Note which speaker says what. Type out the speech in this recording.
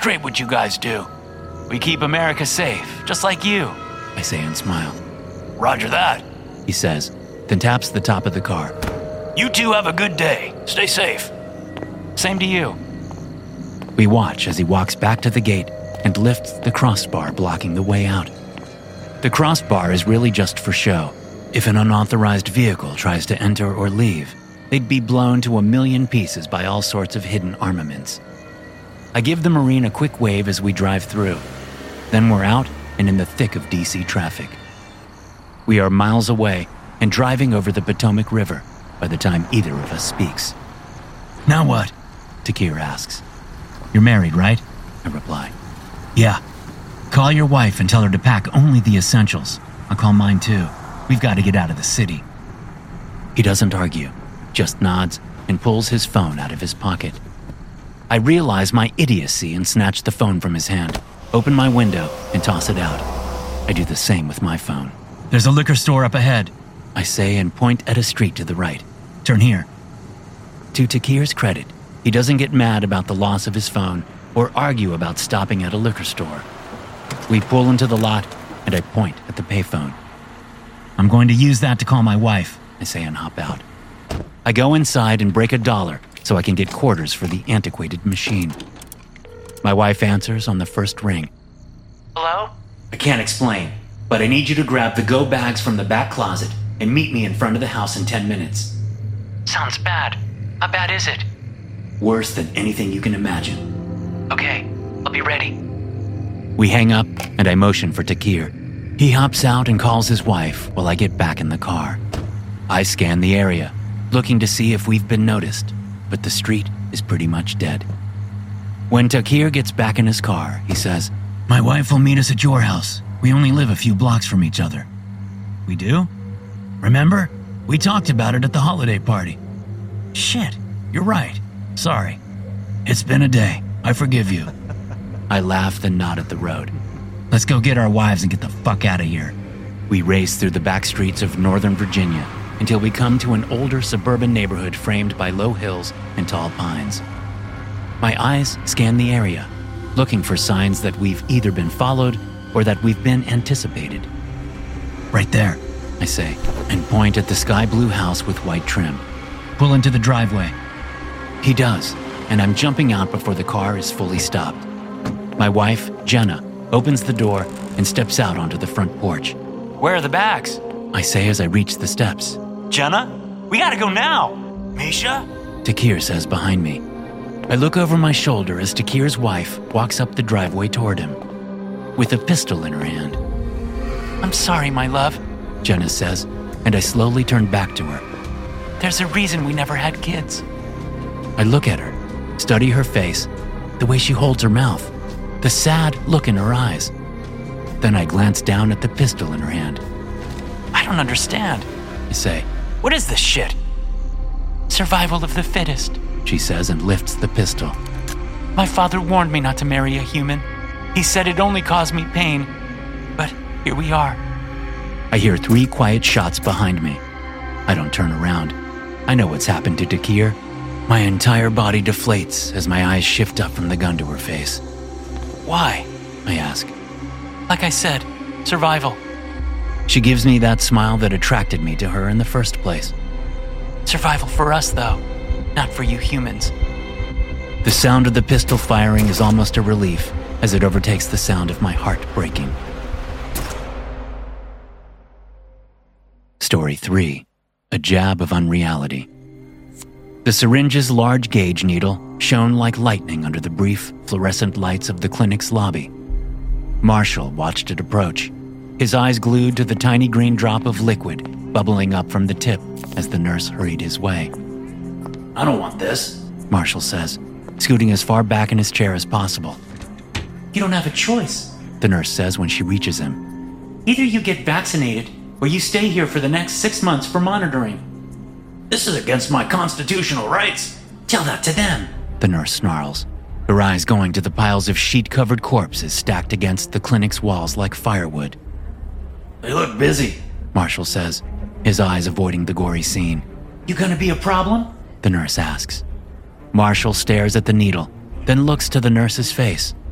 Speaker 1: straight what you guys do. We keep America safe, just like you,
Speaker 2: I say and smile.
Speaker 1: Roger that,
Speaker 2: he says, then taps the top of the car.
Speaker 1: You two have a good day. Stay safe. Same to you.
Speaker 2: We watch as he walks back to the gate and lifts the crossbar blocking the way out. The crossbar is really just for show. If an unauthorized vehicle tries to enter or leave, they'd be blown to 1,000,000 pieces by all sorts of hidden armaments. I give the Marine a quick wave as we drive through. Then we're out and in the thick of DC traffic. We are miles away and driving over the Potomac River by the time either of us speaks.
Speaker 3: Now what?
Speaker 2: Takir asks.
Speaker 3: You're married, right?
Speaker 2: I reply.
Speaker 3: Yeah. Call your wife and tell her to pack only the essentials. I'll call mine too. We've got to get out of the city.
Speaker 2: He doesn't argue, just nods and pulls his phone out of his pocket. I realize my idiocy and snatch the phone from his hand, open my window, and toss it out. I do the same with my phone.
Speaker 3: There's a liquor store up ahead,
Speaker 2: I say and point at a street to the right.
Speaker 3: Turn here.
Speaker 2: To Takir's credit, he doesn't get mad about the loss of his phone or argue about stopping at a liquor store. We pull into the lot, and I point at the payphone.
Speaker 3: I'm going to use that to call my wife,
Speaker 2: I say and hop out. I go inside and break $1 so I can get quarters for the antiquated machine. My wife answers on the first ring.
Speaker 1: Hello?
Speaker 2: I can't explain, but I need you to grab the go bags from the back closet and meet me in front of the house in 10 minutes.
Speaker 1: Sounds bad. How bad is it?
Speaker 2: Worse than anything you can imagine.
Speaker 1: Okay, I'll be ready.
Speaker 2: We hang up and I motion for Takir. He hops out and calls his wife while I get back in the car. I scan the area, looking to see if we've been noticed, but the street is pretty much dead. When Takir gets back in his car, he says,
Speaker 3: My wife will meet us at your house. We only live a few blocks from each other. We do? Remember? We talked about it at the holiday party. Shit, you're right. Sorry. It's been a day. I forgive you.
Speaker 2: I laugh then nod at the road.
Speaker 3: Let's go get our wives and get the fuck out of here.
Speaker 2: We race through the back streets of Northern Virginia until we come to an older suburban neighborhood framed by low hills and tall pines. My eyes scan the area, looking for signs that we've either been followed or that we've been anticipated.
Speaker 3: Right there,
Speaker 2: I say, and point at the sky blue house with white trim.
Speaker 3: Pull into the driveway.
Speaker 2: He does, and I'm jumping out before the car is fully stopped. My wife, Jenna, opens the door and steps out onto the front porch.
Speaker 1: Where are the bags?
Speaker 2: I say as I reach the steps.
Speaker 1: Jenna? We gotta go now. Misha?
Speaker 2: Takir says behind me. I look over my shoulder as Takir's wife walks up the driveway toward him, with a pistol in her hand.
Speaker 1: I'm sorry, my love,
Speaker 2: Jenna says, and I slowly turn back to her.
Speaker 1: There's a reason we never had kids.
Speaker 2: I look at her, study her face, the way she holds her mouth, the sad look in her eyes. Then I glance down at the pistol in her hand.
Speaker 1: I don't understand,
Speaker 2: I say.
Speaker 1: What is this shit? Survival of the fittest,
Speaker 2: she says and lifts the pistol.
Speaker 1: My father warned me not to marry a human. He said it only caused me pain. But here we are.
Speaker 2: I hear 3 quiet shots behind me. I don't turn around. I know what's happened to Takir. My entire body deflates as my eyes shift up from the gun to her face.
Speaker 1: Why?
Speaker 2: I ask.
Speaker 1: Like I said, survival.
Speaker 2: She gives me that smile that attracted me to her in the first place.
Speaker 1: Survival for us, though, not for you humans.
Speaker 2: The sound of the pistol firing is almost a relief as it overtakes the sound of my heart breaking. Story 3. A jab of unreality. The syringe's large gauge needle shone like lightning under the brief, fluorescent lights of the clinic's lobby. Marshall watched it approach, his eyes glued to the tiny green drop of liquid bubbling up from the tip as the nurse hurried his way.
Speaker 3: I don't want this,
Speaker 2: Marshall says, scooting as far back in his chair as possible.
Speaker 3: You don't have a choice,
Speaker 2: the nurse says when she reaches him.
Speaker 3: Either you get vaccinated or you stay here for the next 6 months for monitoring. This is against my constitutional rights. Tell that to them,
Speaker 2: the nurse snarls, her eyes going to the piles of sheet-covered corpses stacked against the clinic's walls like firewood.
Speaker 3: They look busy,
Speaker 2: Marshall says, his eyes avoiding the gory scene.
Speaker 3: You gonna be a problem?
Speaker 2: The nurse asks. Marshall stares at the needle, then looks to the nurse's face.